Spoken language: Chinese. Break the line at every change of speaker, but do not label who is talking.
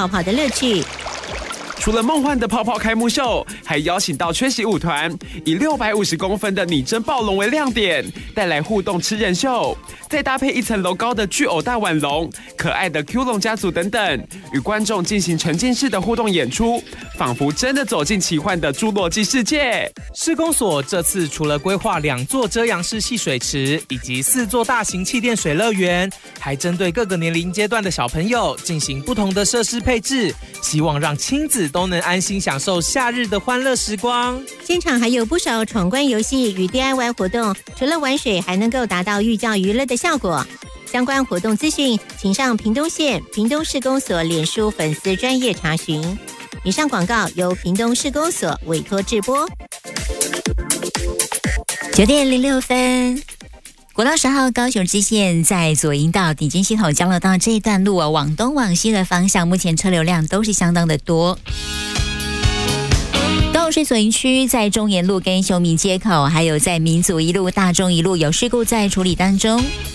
泡泡的乐趣。
除了梦幻的泡泡开幕秀，还邀请到缺席舞团，以650公分的拟真暴龙为亮点，带来互动吃人秀，再搭配1层楼高的巨偶大腕龙、可爱的 Q 龙家族等等，与观众进行沉浸式的互动演出，仿佛真的走进奇幻的侏罗纪世界。
市公所这次除了规划2座遮阳式戏水池以及4座大型气垫水乐园，还针对各个年龄阶段的小朋友进行不同的设施配置，希望让亲子都能安心享受夏日的欢乐时光。
现场还有不少闯关游戏与 DIY 活动，除了玩水，还能够达到寓教于乐的效果。相关活动资讯，请上屏东县屏东市公所脸书粉丝专页查询。以上广告由屏东市公所委托制播。
9点06分。国道10号高雄支线在左营到顶尖系统交流道这一段路往东往西的方向，目前车流量都是相当的多。东水左营区在中研路跟雄民街口，还有在民族一路、大众一路有事故在处理当中。